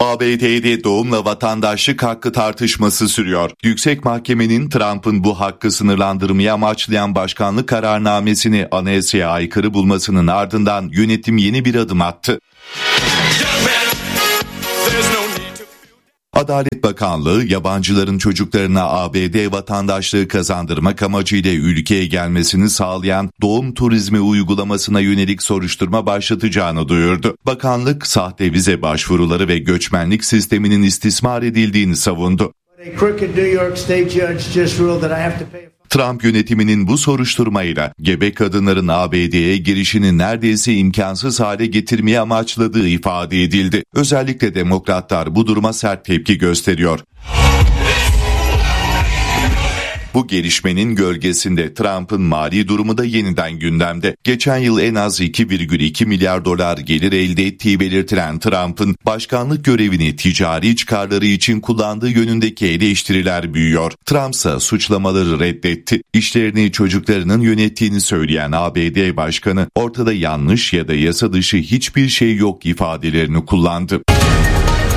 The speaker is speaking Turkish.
ABD'de doğumla vatandaşlık hakkı tartışması sürüyor. Yüksek Mahkemenin Trump'ın bu hakkı sınırlandırmayı amaçlayan başkanlık kararnamesini anayasaya aykırı bulmasının ardından yönetim yeni bir adım attı. Adalet Bakanlığı, yabancıların çocuklarına ABD vatandaşlığı kazandırmak amacıyla ülkeye gelmesini sağlayan doğum turizmi uygulamasına yönelik soruşturma başlatacağını duyurdu. Bakanlık, sahte vize başvuruları ve göçmenlik sisteminin istismar edildiğini savundu. Trump yönetiminin bu soruşturmayla gebe kadınların ABD'ye girişini neredeyse imkansız hale getirmeye amaçladığı ifade edildi. Özellikle demokratlar bu duruma sert tepki gösteriyor. Bu gelişmenin gölgesinde Trump'ın mali durumu da yeniden gündemde. Geçen yıl en az 2,2 milyar dolar gelir elde ettiği belirtilen Trump'ın başkanlık görevini ticari çıkarları için kullandığı yönündeki eleştiriler büyüyor. Trump ise suçlamaları reddetti. İşlerini çocuklarının yönettiğini söyleyen ABD Başkanı, ortada yanlış ya da yasa dışı hiçbir şey yok ifadelerini kullandı.